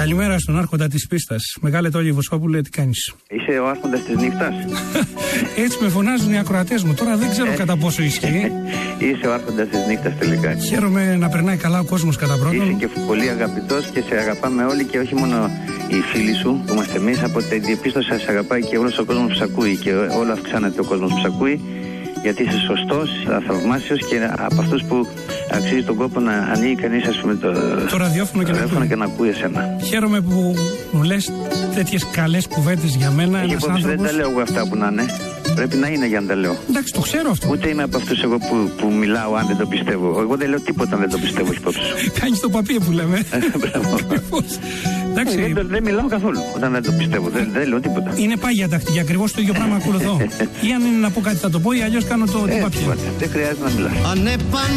Καλημέρα στον άρχοντα της πίστας. Μεγάλε Τόλι Βοσκόπουλε, τι κάνεις? Είσαι ο άρχοντας της νύχτας. Έτσι με φωνάζουν οι ακροατές μου. Τώρα δεν ξέρω κατά πόσο ισχύει. Είσαι ο άρχοντας της νύχτας τελικά. Χαίρομαι να περνάει καλά ο κόσμος κατά πρώτον. Είσαι και πολύ αγαπητός και σε αγαπάμε όλοι και όχι μόνο οι φίλοι σου που είμαστε εμείς. Από την διαπίστωση σε αγαπάει και όλος ο κόσμος που σε ακούει και όλο αυξάνεται ο κόσμος που σε ακούει. Γιατί είσαι σωστός, θαυμάσιος και από αυτούς που αξίζει τον κόπο να ανοίγει κανείς, ας πούμε, το ραδιόφωνο και να ακούει εσένα. Χαίρομαι που μου λες τέτοιες καλές κουβέντες για μένα. Ένας άνθρωπος... Δεν τα λέω εγώ αυτά που να είναι. Πρέπει να είναι για να τα λέω. Εντάξει, το ξέρω αυτό. Ούτε είμαι από αυτούς εγώ που μιλάω αν δεν το πιστεύω. Εγώ δεν λέω τίποτα αν δεν το πιστεύω υπόψη σου. Κάνεις το παπί που λέμε. Δεν μιλάω καθόλου όταν δεν το πιστεύω. Δεν λέω τίποτα. Είναι πάγια τακτική, ακριβώς το ίδιο πράγμα ακολουθώ. Ή αν είναι να πω κάτι θα το πω, ή αλλιώς κάνω το παπί. Δεν χρειάζεται να μιλάς.